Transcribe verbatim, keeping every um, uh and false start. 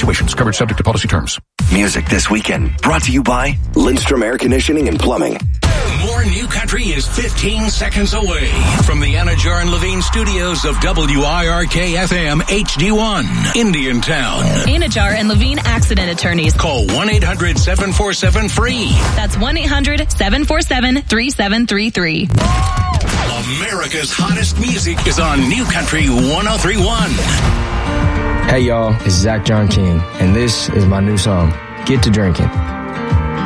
situations. Coverage subject to policy terms. Music this weekend brought to you by Lindstrom Air Conditioning and Plumbing. More New Country is fifteen seconds away from the Anajar and Levine studios of W I R K F M H D one, Indiantown. Anajar and Levine accident attorneys. Call one eight hundred seven four seven free. That's one eight hundred seven four seven three seven three three. America's hottest music is on New Country one oh three point one. Hey y'all, it's Zach John King, and this is my new song, Get to Drinking.